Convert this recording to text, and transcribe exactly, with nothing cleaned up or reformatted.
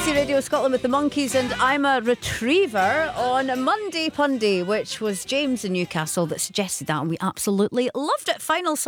C Radio Scotland with the Monkeys and I'm a Retriever on Monday Punday, which was James in Newcastle that suggested that, and we absolutely loved it. Final song.